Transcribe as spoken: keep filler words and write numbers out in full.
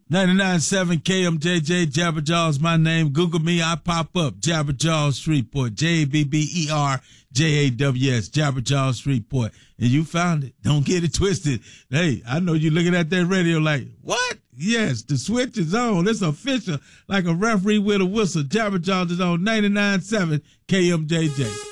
ninety-nine point seven K M J J, Jabberjaw's my name. Google me, I pop up. Jabberjaws Shreveport, J A B B E R J A W S, Jabberjaws Shreveport. And you found it. Don't get it twisted. Hey, I know you looking at that radio like, what? Yes, the switch is on. It's official, like a referee with a whistle. Jabberjaws is on ninety-nine point seven K M J J.